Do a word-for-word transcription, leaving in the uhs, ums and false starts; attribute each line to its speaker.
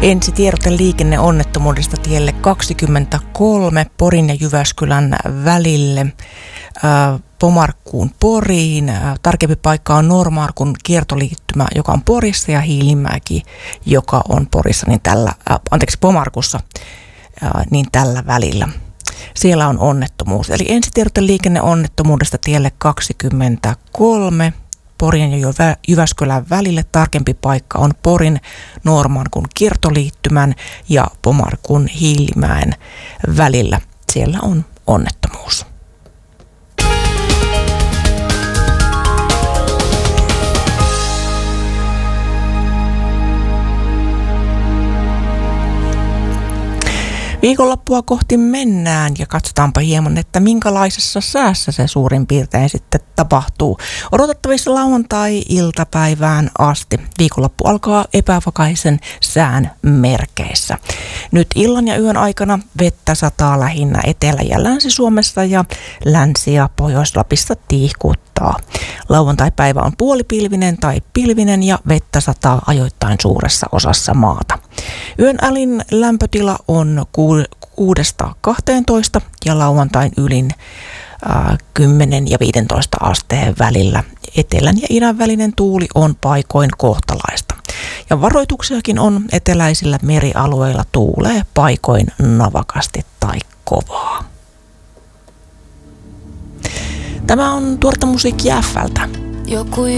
Speaker 1: Ensitiedote liikenneonnettomuudesta tielle kaksikymmentäkolme Porin ja Jyväskylän välille äh, Pomarkkuun Poriin. Äh, tarkempi paikka on Noormarkun kiertoliittymä, joka on Porissa, ja Hiilimäki, joka on Porissa, niin tällä, äh, anteeksi, Pomarkussa, äh, niin tällä välillä. Siellä on onnettomuus. Eli ensitiedote liikenneonnettomuudesta tielle kaksikymmentäkolme Porin ja Jyväskylän välille. Tarkempi paikka on Porin Noormarkun kiertoliittymän ja Pomarkun Hiilimäen välillä. Siellä on onnettomuus. Viikonloppua kohti mennään ja katsotaanpa hieman, että minkälaisessa säässä se suurin piirtein sitten tapahtuu. Odotettavissa lauantai-iltapäivään asti. Viikonloppu alkaa epävakaisen sään merkeissä. Nyt illan ja yön aikana vettä sataa lähinnä Etelä- ja Länsi-Suomessa ja Länsi- ja Pohjois-Lapissa tiihkuttaa. Lauantai-päivä on puolipilvinen tai pilvinen ja vettä sataa ajoittain suuressa osassa maata. Yön alin lämpötila on kuudesta kahteentoista ja lauantain ylin äh, kymmenen ja viisitoista asteen välillä. Etelän ja idän välinen tuuli on paikoin kohtalaista. Ja varoituksiakin on eteläisillä merialueilla tuulee paikoin navakasti tai kovaa. Tämä on Tuoretta musiikkia F:ltä. Joku